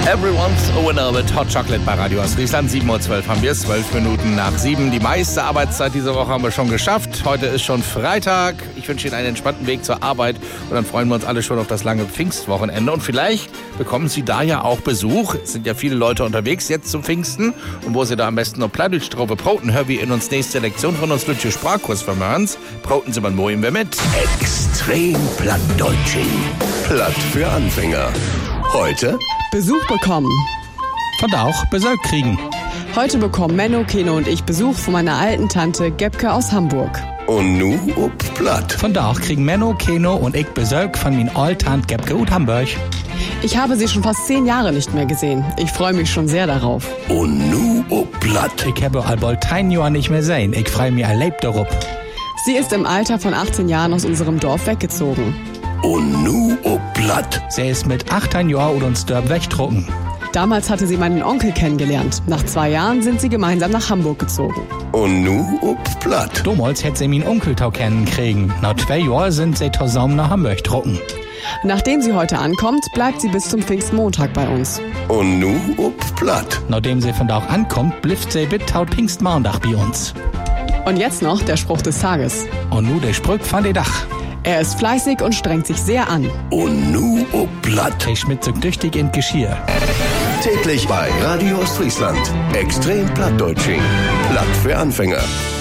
Everyone's a winner mit Hot Chocolate bei Radio Ostfriesland. 7:12 Uhr haben wir, 12 Minuten nach 7. Die meiste Arbeitszeit diese Woche haben wir schon geschafft. Heute ist schon Freitag. Ich wünsche Ihnen einen entspannten Weg zur Arbeit. Und dann freuen wir uns alle schon auf das lange Pfingstwochenende. Und vielleicht bekommen Sie da ja auch Besuch. Es sind ja viele Leute unterwegs jetzt zum Pfingsten. Und wo Sie da am besten noch Plattdeutsch-Straube broten, hören wir in uns nächste Lektion von uns Lütje Sprachkurs vermögens. Broten Sie mal moin wir mit. Extrem Plattdeutsching. Platt für Anfänger. Heute Besuch bekommen. Von da auch Besuch kriegen. Heute bekommen Menno, Keno und ich Besuch von meiner alten Tante Gebke aus Hamburg. und nu up Platt. Von da auch kriegen Menno, Keno und ich Besuch von min Alttant Gebke ut Hamburg. Ich habe sie schon fast 10 Jahre nicht mehr gesehen. Ich freue mich schon sehr darauf. Und nu up Platt. Ich habe bald 10 Jahre nicht mehr sehen. Ich freue mich erlebt darauf. Sie ist im Alter von 18 Jahren aus unserem Dorf weggezogen. Und nu up Platt. Sie ist mit 18 Jahren und uns Dorf wegdrucken. Damals hatte sie meinen Onkel kennengelernt. Nach 2 Jahren sind sie gemeinsam nach Hamburg gezogen. Und nu up Platt. Damals hätte sie meinen Onkel kennengelernt. Nach 2 Jahren sind sie zusammen nach Hamburg drucken. Nachdem sie heute ankommt, bleibt sie bis zum Pfingstmontag bei uns. Und nu up Platt. Nachdem sie von da auch ankommt, bleibt sie bis taut Pfingstmontag bei uns. Und jetzt noch der Spruch des Tages. Und nu der Spruch von der Dach. Er ist fleißig und strengt sich sehr an. Und nu up Platt. Ich schmidt so tüchtig in Geschirr. Täglich bei Radio Ostfriesland. Extrem Plattdeutsching. Platt für Anfänger.